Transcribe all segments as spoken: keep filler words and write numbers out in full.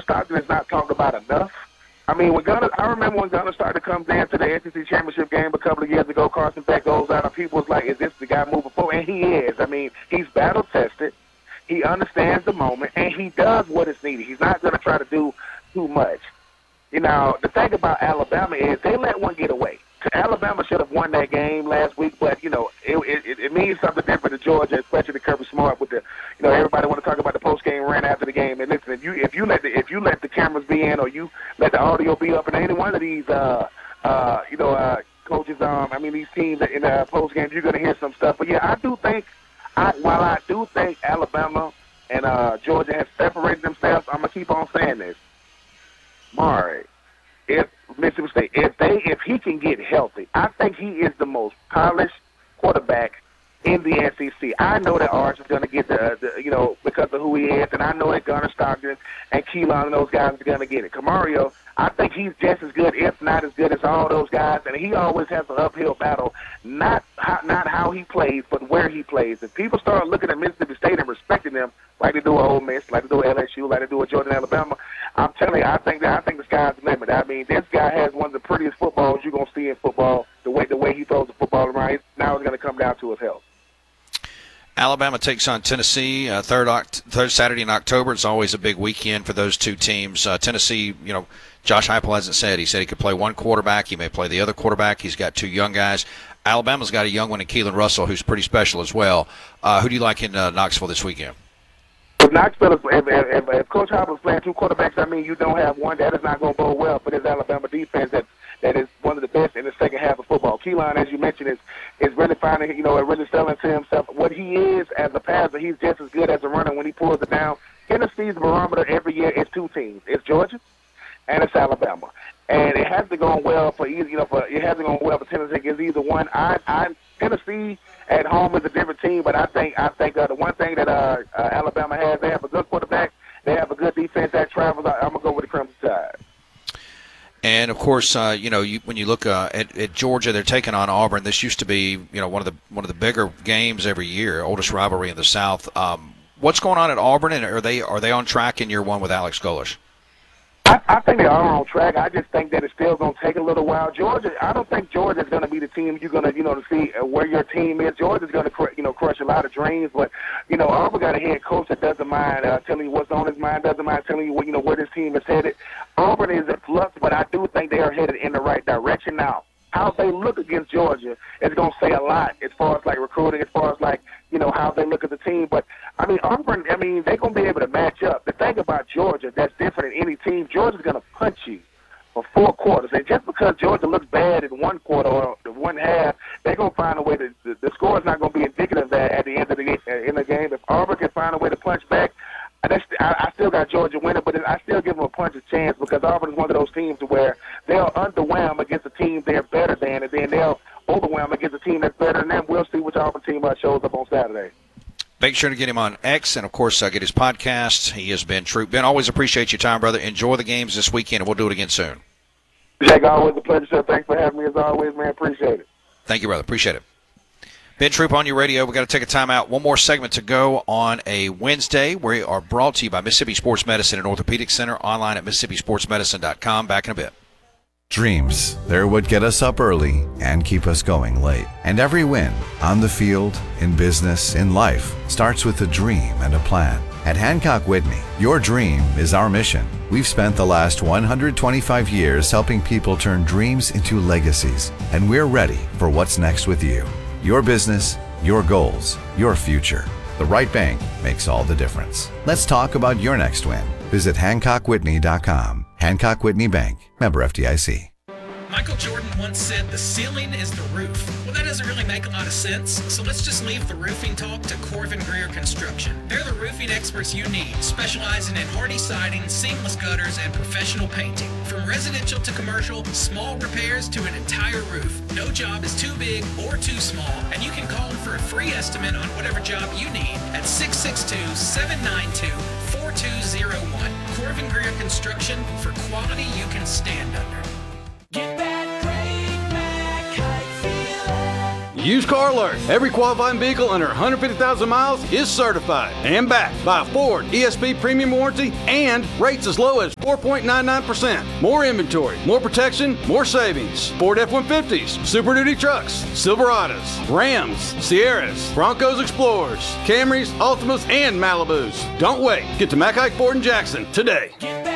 Stockton is not talked about enough. I mean, when Gunner, I remember when Gunner started to come down to the S E C championship game a couple of years ago, Carson Beck goes out, and people was like, is this the guy moving forward? And he is. I mean, he's battle-tested. He understands the moment, and he does what is needed. He's not going to try to do too much. You know, the thing about Alabama is they let one get away. Alabama should have won that game last week, but, you know, it, it, it means something different to Georgia, especially to Kirby Smart with the, you know, everybody want to talk about the post-game run after the game. And listen, if you if you let the if you let the cameras be in or you let the audio be up in any one of these, uh, uh, you know, uh, coaches, um, I mean, these teams in the post-game, you're going to hear some stuff. But, yeah, I do think, I, while I do think Alabama and uh, Georgia have separated themselves, I'm going to keep on saying this. Mari, if Mississippi State, if they, if he can get healthy, I think he is the most polished quarterback in the S E C. I know that Arch is going to get the, the, you know, because of who he is, and I know that Gunnar Stockton and Keelan and those guys are going to get it. Camario, I think he's just as good, if not as good as all those guys, and he always has an uphill battle, not how, not how he plays, but where he plays. If people start looking at Mississippi State and respecting them, like they do at Ole Miss, like they do at L S U, like they do at Georgia and Alabama, I'm telling you, I think that I think the sky's the limit. I mean, this guy has one of the prettiest footballs you're going to see in football. The way the way he throws the football around, now it's going to come down to his health. Alabama takes on Tennessee uh, third, Oct- third Saturday in October. It's always a big weekend for those two teams. Uh, Tennessee, you know, Josh Heupel hasn't said. He said he could play one quarterback. He may play the other quarterback. He's got two young guys. Alabama's got a young one in Keelan Russell, who's pretty special as well. Uh, who do you like in uh, Knoxville this weekend? If Knoxville, is, if, if, if Coach Heupel is playing two quarterbacks, I mean, you don't have one. That is not going to bode well for this Alabama defense that that is one of the best in the second half of football. Keelan, as you mentioned, is is really finding, you know, really selling to himself what he is as a passer. He's just as good as a runner when he pulls it down. Tennessee's barometer every year is two teams. It's Georgia and it's Alabama. And it hasn't gone well for either, you know, for it hasn't gone well for Tennessee against either one. I, I Tennessee at home is a different team, but I think I think uh, the one thing that uh, uh, Alabama has, they have a good quarterback, they have a good defense that travels. I, I'm gonna go with the Crimson Tide. And of course, uh, you know, you, when you look uh, at, at Georgia, they're taking on Auburn. This used to be, you know, one of the one of the bigger games every year, oldest rivalry in the South. Um, what's going on at Auburn, and are they are they on track in year one with Alex Golesh? I, I think they are on track. I just think that it's still going to take a little while. Georgia, I don't think Georgia's going to be the team you're going to, you know, to see uh, where your team is. Georgia's going to, cr- you know, crush a lot of dreams. But, you know, Auburn got a head coach that doesn't mind uh, telling you what's on his mind, doesn't mind telling you, what, you know, where this team is headed. Auburn is in flux, but I do think they are headed in the right direction now. How they look against Georgia is going to say a lot as far as, like, recruiting, as far as, like, you know, how they look at the team. But, I mean, Auburn, I mean, they're going to be able to match up. The thing about Georgia that's different than any team, Georgia's going to punch you for four quarters. And just because Georgia looks bad in one quarter or one half, they're going to find a way to – the, the score is not going to be indicative of that at the end of the, uh, in the game. If Auburn can find a way to punch back, That's, I, I still got Georgia winning, but I still give them a puncher's chance because Auburn is one of those teams where they'll underwhelm against a team they're better than, and then they'll overwhelm against a team that's better than them. We'll see which Auburn team uh, shows up on Saturday. Make sure to get him on X and, of course, uh, get his podcast. He has been true. Ben, always appreciate your time, brother. Enjoy the games this weekend, and we'll do it again soon. Jake, always a pleasure, sir. Thanks for having me as always, man. Appreciate it. Thank you, brother. Appreciate it. Ben Troop on your radio. We've got to take a timeout. One more segment to go on a Wednesday. We are brought to you by Mississippi Sports Medicine and Orthopedic Center, online at mississippi sports medicine dot com. Back in a bit. Dreams, they're what get us up early and keep us going late. And every win, on the field, in business, in life, starts with a dream and a plan. At Hancock Whitney, your dream is our mission. We've spent the last one hundred twenty-five years helping people turn dreams into legacies, and we're ready for what's next with you. Your business, your goals, your future. The right bank makes all the difference. Let's talk about your next win. Visit hancock whitney dot com. Hancock Whitney Bank. Member F D I C. Michael Jordan once said the ceiling is the roof. Well, that doesn't really make a lot of sense, so let's just leave the roofing talk to Corvin Greer Construction. They're the roofing experts you need, specializing in hardy siding, seamless gutters, and professional painting. From residential to commercial, small repairs to an entire roof, no job is too big or too small, and you can call them for a free estimate on whatever job you need at six six two, seven nine two, four two zero one. Corvin Greer Construction, for quality you can stand under. Get that great Mac Hike feeling. Used Car Alert. Every qualifying vehicle under one hundred fifty thousand miles is certified and backed by a Ford E S P premium warranty and rates as low as four point nine nine percent. More inventory, more protection, more savings. Ford F one fifties, Super Duty trucks, Silverados, Rams, Sierras, Broncos Explorers, Camrys, Altimas, and Malibus. Don't wait. Get to Mack Hike Ford in Jackson today.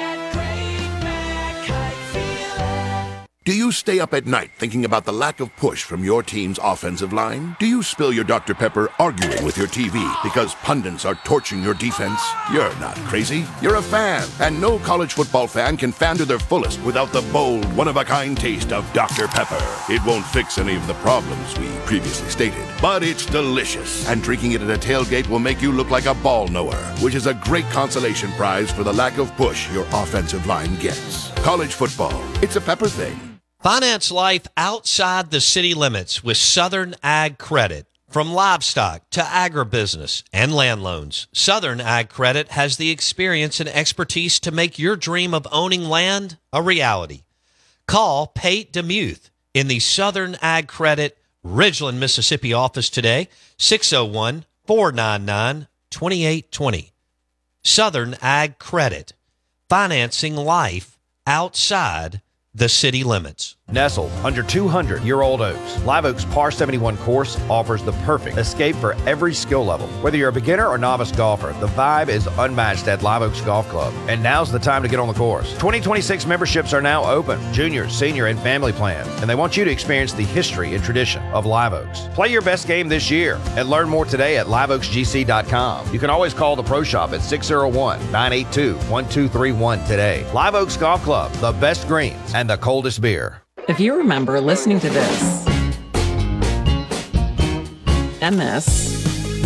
Do you stay up at night thinking about the lack of push from your team's offensive line? Do you spill your Doctor Pepper arguing with your T V because pundits are torching your defense? You're not crazy. You're a fan, and no college football fan can fan to their fullest without the bold, one-of-a-kind taste of Doctor Pepper. It won't fix any of the problems we previously stated, but it's delicious, and drinking it at a tailgate will make you look like a ball knower, which is a great consolation prize for the lack of push your offensive line gets. College football, it's a Pepper thing. Finance life outside the city limits with Southern Ag Credit. From livestock to agribusiness and land loans, Southern Ag Credit has the experience and expertise to make your dream of owning land a reality. Call Pate DeMuth in the Southern Ag Credit Ridgeland, Mississippi office today, six oh one, four nine nine, two eight two oh. Southern Ag Credit, financing life outside the city limits. Nestled under two hundred year old oaks, Live Oak's Par seventy-one course offers the perfect escape for every skill level. Whether you're a beginner or novice golfer, the vibe is unmatched at Live Oaks Golf Club. And now's the time to get on the course. twenty twenty-six memberships are now open, junior, senior, and family plans. And they want you to experience the history and tradition of Live Oaks. Play your best game this year and learn more today at live oaks g c dot com. You can always call the Pro Shop at six oh one, nine eight two, one two three one today. Live Oaks Golf Club, the best greens and the coldest beer. If you remember listening to this, and this,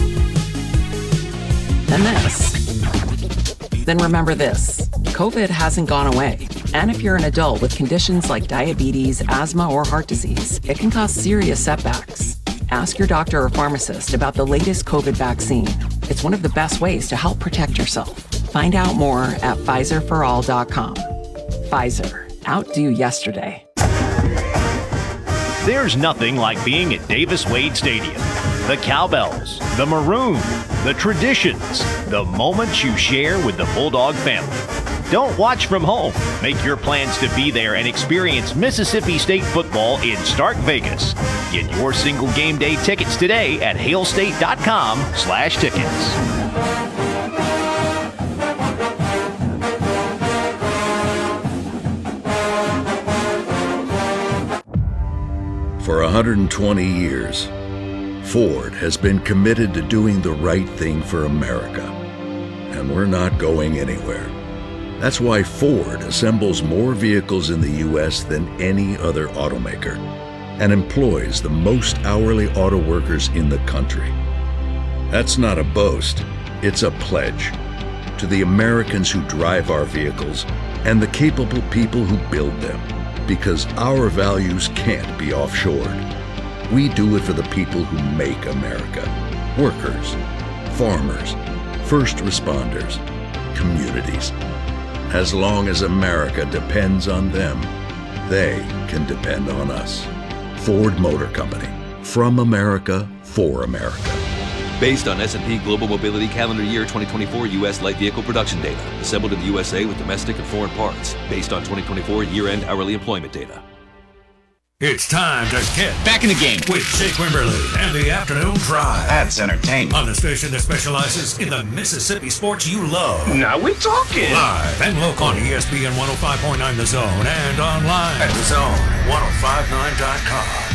and this, then remember this. COVID hasn't gone away. And if you're an adult with conditions like diabetes, asthma, or heart disease, it can cause serious setbacks. Ask your doctor or pharmacist about the latest COVID vaccine. It's one of the best ways to help protect yourself. Find out more at Pfizer for all dot com. Pfizer. Outdo yesterday. There's nothing like being at Davis Wade Stadium. The cowbells, the maroon, the traditions, the moments you share with the Bulldog family. Don't watch from home. Make your plans to be there and experience Mississippi State football in Stark Vegas. Get your single game day tickets today at hailstate dot com slash tickets. For one hundred twenty years, Ford has been committed to doing the right thing for America, and we're not going anywhere. That's why Ford assembles more vehicles in the U S than any other automaker and employs the most hourly auto workers in the country. That's not a boast, it's a pledge to the Americans who drive our vehicles and the capable people who build them. Because our values can't be offshored. We do it for the people who make America. Workers, farmers, first responders, communities. As long as America depends on them, they can depend on us. Ford Motor Company. From America, for America. Based on S and P Global Mobility calendar year twenty twenty-four U S light vehicle production data. Assembled in the U S A with domestic and foreign parts. Based on twenty twenty-four year-end hourly employment data. It's time to get back in the game with Jake Wimberly and the Afternoon Drive. That's entertainment. On the station that specializes in the Mississippi sports you love. Now we're talking. Live and local on E S P N one oh five point nine The Zone and online at the zone ten fifty-nine dot com.